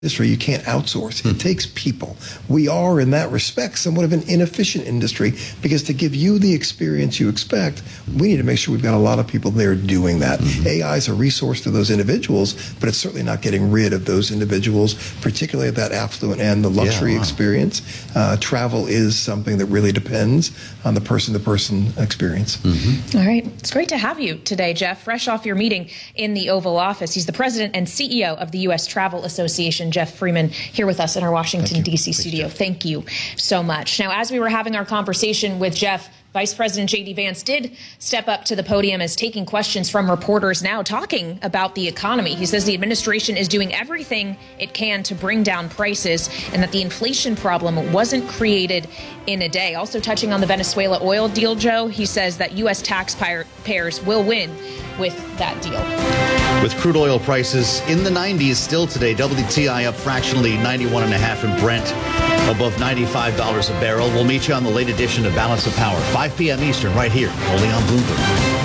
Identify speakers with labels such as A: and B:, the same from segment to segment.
A: industry you can't outsource. It takes people. We are, in that respect, somewhat of an inefficient industry, because to give you the experience you expect, we need to make sure we've got a lot of people there doing that. AI is a resource to those individuals, but it's certainly not getting rid of those individuals, particularly at that affluent and the luxury experience. Travel is something that really depends on the person-to-person experience.
B: All right. It's great to have you today, Jeff, fresh off your meeting in the Oval Office. He's the president and CEO of the U.S. Travel Association. Jeff Freeman here with us in our Washington, D.C. studio. Thank you so much. Now, as we were having our conversation with Jeff, Vice President J.D. Vance did step up to the podium as taking questions from reporters now talking about the economy. He says the administration is doing everything it can to bring down prices and that the inflation problem wasn't created in a day. Also touching on the Venezuela oil deal, Joe, he says that U.S. taxpayers will win with that deal.
C: With crude oil prices in the 90s still today, WTI up fractionally 91.5 and Brent above $95 a barrel. We'll meet you on the late edition of Balance of Power, 5 p.m. Eastern, right here, only on Bloomberg.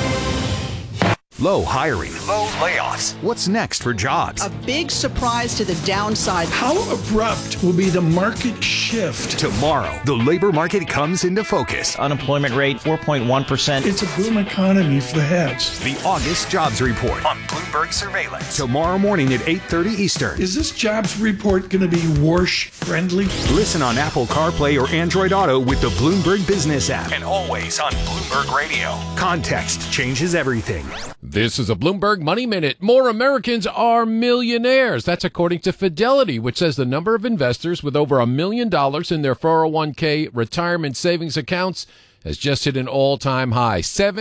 D: Low hiring. Low layoffs. What's next for jobs?
E: A big surprise to the downside.
F: How abrupt will be the market shift?
D: Tomorrow, the labor market comes into focus.
G: Unemployment rate, 4.1%.
F: It's a boom economy for the heads.
D: The August Jobs Report on Bloomberg Surveillance. Tomorrow morning at 8:30 Eastern.
F: Is this jobs report going to be Warsh-friendly?
D: Listen on Apple CarPlay or Android Auto with the Bloomberg Business app. And always on Bloomberg Radio. Context changes everything.
H: This is a Bloomberg Money Minute. More Americans are millionaires. That's according to Fidelity, which says the number of investors with over $1 million in their 401k retirement savings accounts has just hit an all-time high.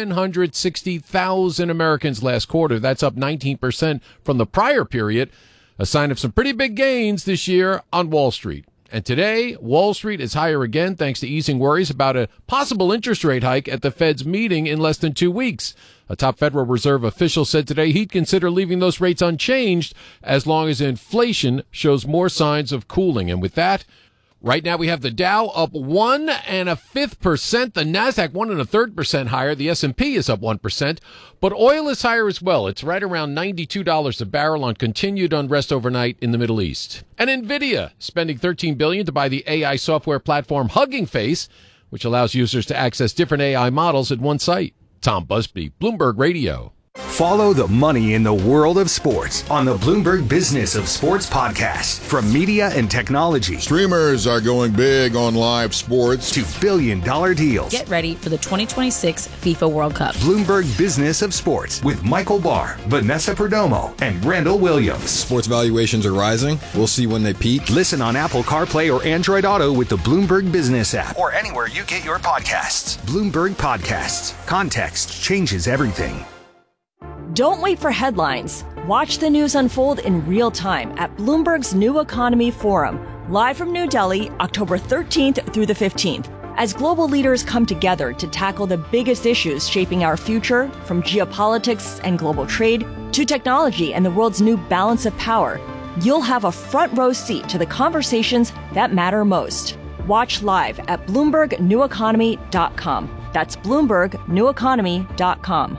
H: 760,000 Americans last quarter. That's up 19% from the prior period, a sign of some pretty big gains this year on Wall Street. And today, Wall Street is higher again thanks to easing worries about a possible interest rate hike at the Fed's meeting in less than 2 weeks. A top Federal Reserve official said today he'd consider leaving those rates unchanged as long as inflation shows more signs of cooling. And with that, right now we have the Dow up 1.5%, the Nasdaq 1.33% higher, the S&P is up 1%, but oil is higher as well. It's right around $92 a barrel on continued unrest overnight in the Middle East. And Nvidia spending $13 billion to buy the AI software platform Hugging Face, which allows users to access different AI models at one site. Tom Busby, Bloomberg Radio.
D: Follow the money in the world of sports on the Bloomberg Business of Sports podcast. From media and technology.
I: Streamers are going big on live sports.
D: To billion-dollar deals.
J: Get ready for the 2026 FIFA World Cup.
D: Bloomberg Business of Sports with Michael Barr, Vanessa Perdomo, and Randall Williams.
K: Sports valuations are rising. We'll see when they peak.
D: Listen on Apple CarPlay or Android Auto with the Bloomberg Business app. Or anywhere you get your podcasts. Bloomberg Podcasts. Context changes everything.
L: Don't wait for headlines. Watch the news unfold in real time at Bloomberg's New Economy Forum, live from New Delhi, October 13th through the 15th. As global leaders come together to tackle the biggest issues shaping our future, from geopolitics and global trade to technology and the world's new balance of power, you'll have a front row seat to the conversations that matter most. Watch live at BloombergNewEconomy.com. That's BloombergNewEconomy.com.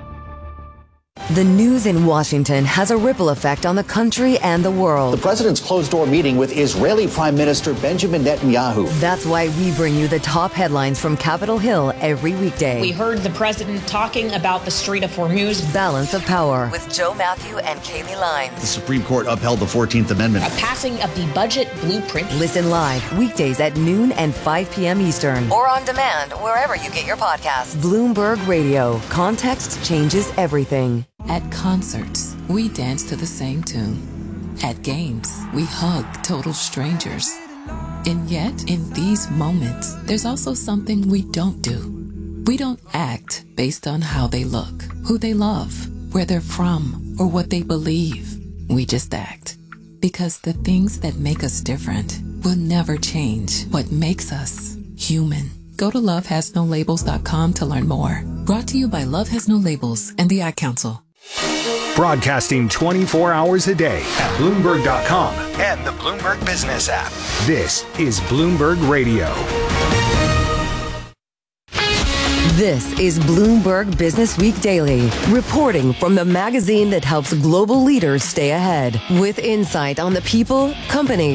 M: The news in Washington has a ripple effect on the country and the world.
N: The president's closed-door meeting with Israeli Prime Minister Benjamin Netanyahu.
M: That's why we bring you the top headlines from Capitol Hill every weekday.
B: We heard the president talking about the Strait of Hormuz.
M: Balance of Power with Joe Matthew and Kaylee Lines.
C: The Supreme Court upheld the 14th Amendment.
B: A passing of the budget blueprint.
M: Listen live weekdays at noon and 5 p.m. Eastern. Or on demand wherever you get your podcasts. Bloomberg Radio. Context changes everything.
O: At concerts, we dance to the same tune. At games, we hug total strangers. And yet, in these moments, there's also something we don't do. We don't act based on how they look, who they love, where they're from, or what they believe. We just act. Because the things that make us different will never change what makes us human. Go to lovehasnolabels.com to learn more. Brought to you by Love Has No Labels and the Ad Council.
D: Broadcasting 24 hours a day at Bloomberg.com and the Bloomberg Business app. This is Bloomberg Radio.
M: This is Bloomberg Business Week Daily, reporting from the magazine that helps global leaders stay ahead with insight on the people, companies,